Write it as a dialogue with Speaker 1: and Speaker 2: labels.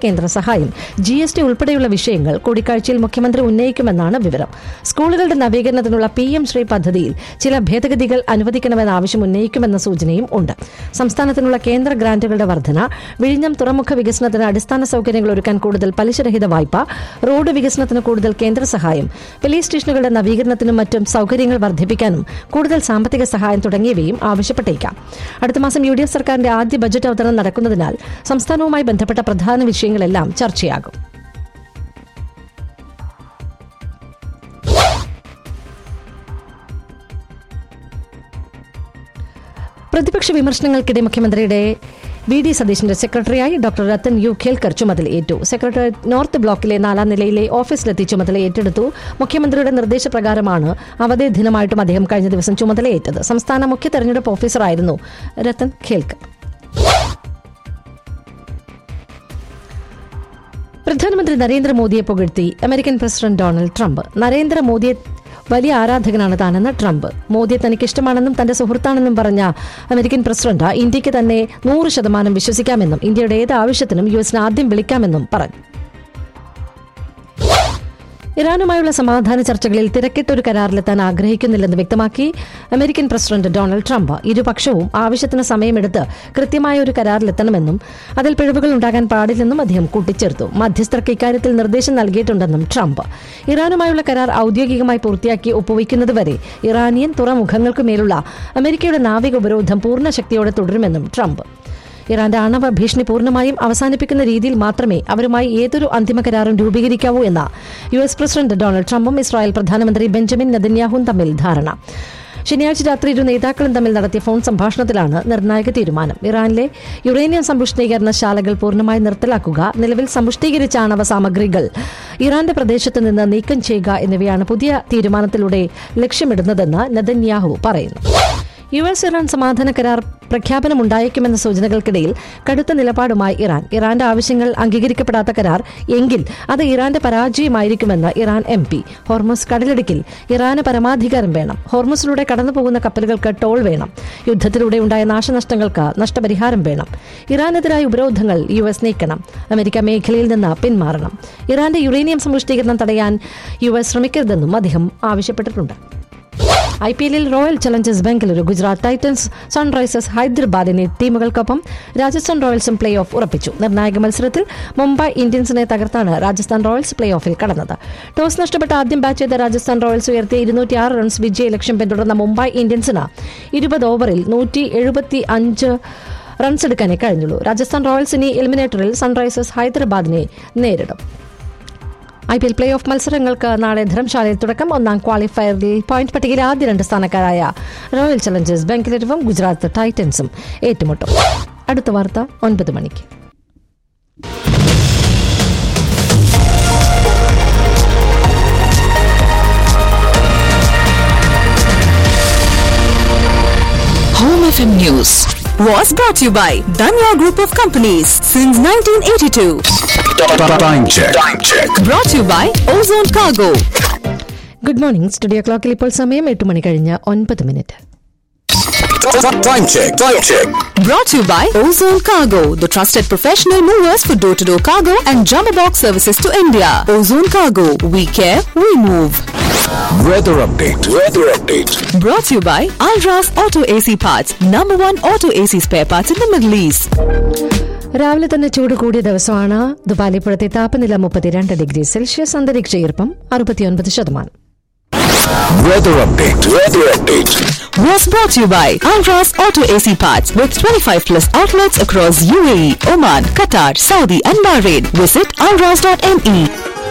Speaker 1: കേന്ദ്ര സഹായം, GST ഉൾപ്പെടെയുള്ള വിഷയങ്ങൾ കൂടിക്കാഴ്ചയിൽ മുഖ്യമന്ത്രി ഉന്നയിക്കുമെന്നാണ് വിവരം. സ്കൂളുകളുടെ നവീകരണത്തിനുള്ള PM ശ്രീ പദ്ധതിയിൽ ചില ഭേദഗതികൾ അനുവദിക്കണമെന്ന ആവശ്യം ഉന്നയിക്കുമെന്ന സൂചനയും ഉണ്ട്. സംസ്ഥാനത്തിനുള്ള കേന്ദ്ര ഗ്രാന്റുകളുടെ വർധന, വിഴിഞ്ഞം തുറമുഖ വികസനത്തിന് അടിസ്ഥാന സൌകര്യങ്ങൾ ഒരുക്കാൻ കൂടുതൽ പലിശരഹിത വായ്പ, റോഡ് വികസനത്തിന് കൂടുതൽ കേന്ദ്ര സഹായം, പോലീസ് സ്റ്റേഷനുകളുടെ നവീകരണത്തിനും മറ്റും സൌകര്യങ്ങൾ വർദ്ധിപ്പിക്കാനും കൂടുതൽ സാമ്പത്തിക സഹായം തുടങ്ങിയവയും ആവശ്യപ്പെട്ടേക്കാം. അടുത്ത മാസം UDF സർക്കാരിന്റെ ആദ്യ ബജറ്റ് അവതരണം നടക്കുന്നതിനാൽ സംസ്ഥാനവുമായി ബന്ധപ്പെട്ട പ്രധാന വിഷയങ്ങളെല്ലാം ചർച്ചയാകും. പ്രതിപക്ഷ വിമർശനങ്ങൾക്കിടെ മുഖ്യമന്ത്രിയുടെ VD സതീശന്റെ സെക്രട്ടറിയായി ഡോക്ടർ രത്തൻ U ഖേൽക്കർ ചുമതലയേറ്റു. സെക്രട്ടേറിയറ്റ് നോർത്ത് ബ്ലോക്കിലെ 4ാം നിലയിലെ ഓഫീസിലെത്തി ചുമതല ഏറ്റെടുത്തു. മുഖ്യമന്ത്രിയുടെ നിർദ്ദേശപ്രകാരമാണ് അവധി ദിനമായിട്ടും അദ്ദേഹം കഴിഞ്ഞ ദിവസം ചുമതലയേറ്റത്. സംസ്ഥാന മുഖ്യ തെരഞ്ഞെടുപ്പ് ഓഫീസറായിരുന്നു രത്തൻ ഖേൽക്കർ. പ്രധാനമന്ത്രി നരേന്ദ്രമോദിയെ പുകഴ്ത്തി അമേരിക്കൻ പ്രസിഡന്റ് ഡൊണാൾഡ് ട്രംപ്. നരേന്ദ്രമോദിയെ വലിയ ആരാധകനാണ് താനെന്ന് ട്രംപ്. മോദിയെ തനിക്കിഷ്ടമാണെന്നും തന്റെ സുഹൃത്താണെന്നും പറഞ്ഞ അമേരിക്കൻ പ്രസിഡന്റ് ഇന്ത്യക്ക് തന്നെ 100% വിശ്വസിക്കാമെന്നും ഇന്ത്യയുടെ ഏത് ആവശ്യത്തിനും US ആദ്യം വിളിക്കാമെന്നും പറഞ്ഞു. ഇറാനുമായുള്ള സമാധാന ചർച്ചകളിൽ തിരക്കിട്ടൊരു കരാറിലെത്താൻ ആഗ്രഹിക്കുന്നില്ലെന്ന് വ്യക്തമാക്കി അമേരിക്കൻ പ്രസിഡന്റ് ഡൊണാൾഡ് ട്രംപ്. ഇരുപക്ഷവും ആവശ്യത്തിന് സമയമെടുത്ത് കൃത്യമായ ഒരു കരാറിലെത്തണമെന്നും അതിൽ പിഴവുകൾ ഉണ്ടാകാൻ പാടില്ലെന്നും അദ്ദേഹം കൂട്ടിച്ചേർത്തു. മധ്യസ്ഥർക്ക് ഇക്കാര്യത്തിൽ നിർദ്ദേശം നൽകിയിട്ടുണ്ടെന്നും ട്രംപ്. ഇറാനുമായുള്ള കരാർ ഔദ്യോഗികമായി പൂർത്തിയാക്കി ഒപ്പുവയ്ക്കുന്നതുവരെ ഇറാനിയൻ തുറമുഖങ്ങൾക്കുമേലുള്ള അമേരിക്കയുടെ നാവിക ഉപരോധം പൂർണ്ണ ശക്തിയോടെ തുടരുമെന്നും ട്രംപ്. ഇറാന്റെ ആണവ ഭീഷണി പൂർണ്ണമായും അവസാനിപ്പിക്കുന്ന രീതിയിൽ മാത്രമേ അവരുമായി ഏതൊരു അന്തിമ കരാറും രൂപീകരിക്കാവൂ എന്ന US പ്രസിഡന്റ് ഡൊണാൾഡ് ട്രംപും ഇസ്രായേൽ പ്രധാനമന്ത്രി ബെഞ്ചമിൻ നെതന്യാഹുവും തമ്മിൽ ധാരണ. ശനിയാഴ്ച രാത്രി ഇരു നേതാക്കളും തമ്മിൽ നടത്തിയ ഫോൺ സംഭാഷണത്തിലാണ് നിർണായക തീരുമാനം. ഇറാനിലെ യുറേനിയം സമ്പുഷ്ടീകരണ ശാലകൾ പൂർണ്ണമായി നിർത്തലാക്കുക, നിലവിൽ സമ്പുഷ്ടീകരിച്ച ആണവ സാമഗ്രികൾ ഇറാന്റെ പ്രദേശത്ത് നിന്ന് നീക്കം ചെയ്യുക എന്നിവയാണ് പുതിയ തീരുമാനത്തിലൂടെ ലക്ഷ്യമിടുന്നതെന്ന് നെതന്യാഹു പറയുന്നു. US ഇറാൻ സമാധാന കരാർ പ്രഖ്യാപനമുണ്ടായേക്കുമെന്ന സൂചനകൾക്കിടയിൽ കടുത്ത നിലപാടുമായി ഇറാന്റെ ആവശ്യങ്ങൾ അംഗീകരിക്കപ്പെടാത്ത കരാർ എങ്കിൽ അത് ഇറാന്റെ പരാജയമായിരിക്കുമെന്ന് ഇറാൻ MP. ഹോർമുസ് കടലിടുക്കിൽ ഇറാന് പരമാധികാരം വേണം. ഹോർമുസിലൂടെ കടന്നുപോകുന്ന കപ്പലുകൾക്ക് ടോൾ വേണം. യുദ്ധത്തിലൂടെ ഉണ്ടായ നാശനഷ്ടങ്ങൾക്ക് നഷ്ടപരിഹാരം വേണം. ഇറാനെതിരായ ഉപരോധങ്ങൾ US നീക്കണം. അമേരിക്ക മേഖലയിൽ നിന്ന് പിന്മാറണം. ഇറാന്റെ യുറേനിയം സമ്പുഷ്ടീകരണം തടയാൻ US ശ്രമിക്കരുതെന്നും അദ്ദേഹം ആവശ്യപ്പെട്ടിട്ടുണ്ട്. IPL royal Challengers Bengaluru, Gujarat Titans, Sunrisers Hyderabad എന്നീ ടീമുകൾക്കൊപ്പം രാജസ്ഥാൻ റോയൽസും പ്ലേ ഓഫ് ഉറപ്പിച്ചു. നിർണായക മത്സരത്തിൽ മുംബൈ ഇന്ത്യൻസിനെ തകർത്താണ് രാജസ്ഥാൻ റോയൽസ് പ്ലേ ഓഫിൽ കടന്നത്. ടോസ് നഷ്ടപ്പെട്ട് ആദ്യം ബാറ്റ് ചെയ്ത രാജസ്ഥാൻ റോയൽസ് ഉയർത്തിയ 206 റൺസ് വിജയ ലക്ഷ്യം പിന്തുടർന്ന മുംബൈ ഇന്ത്യൻസിന് 20 ഓവറിൽ 175 റൺസ് എടുക്കാനേ കഴിഞ്ഞുള്ളൂ. രാജസ്ഥാൻ റോയൽസ് ഇനി എലിമിനേറ്ററിൽ സൺറൈസേഴ്സ് ഹൈദരാബാദിനെ നേരിടും. IPL പ്ലേ ഓഫ് മത്സരങ്ങൾക്ക് നാളെ ധർമ്മശാലയിൽ തുടക്കം. ഒന്നാം ക്വാളിഫയറിൽ പോയിന്റ് പട്ടികയിൽ ആദ്യ 2 സ്ഥാനക്കാരായ റോയൽ ചലഞ്ചേഴ്സ് ബംഗളൂരുവും ഗുജറാത്ത് ടൈറ്റൻസും ഏറ്റുമുട്ടും. അടുത്ത വാർത്ത 9 മണിക്ക്.
Speaker 2: Home FM News was brought to you by Danya Group of Companies since 1982.
Speaker 3: Time check.
Speaker 2: Brought to you by Ozone Cargo.
Speaker 1: Good morning. Studio ക്ലോക്കിൽ ഇപ്പോൾ സമയം 8 മണി കഴിഞ്ഞ് 9 minute.
Speaker 3: Time check.
Speaker 2: Brought to you by Ozone Cargo, the trusted professional movers for door-to-door cargo and jumbo box services to India. Ozone Cargo, we care, we move.
Speaker 3: Weather update.
Speaker 2: Brought to you by Alras Auto AC Parts, #1 auto AC spare parts in the Middle East.
Speaker 1: രാവിലെ തന്നെ ചൂട് കൂടിയ ദിവസമാണ്. ദുബായിൽ ഇപ്പോഴത്തെ താപനില 32 degree Celsius, അന്തരീക്ഷ ഈർപ്പം 69%.
Speaker 3: Weather update.
Speaker 2: Was brought to you by Alras Auto AC Parts with 25+ outlets across UAE, Oman, Qatar, Saudi and Bahrain. Visit alras.me.